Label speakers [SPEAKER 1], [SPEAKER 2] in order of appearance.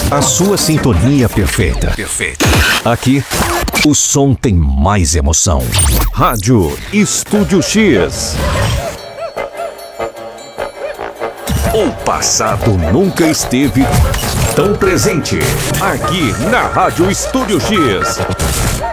[SPEAKER 1] A sua sintonia perfeita. Aqui, o som tem mais emoção. Rádio Estúdio X. O passado nunca esteve tão presente. Aqui na Rádio Estúdio X.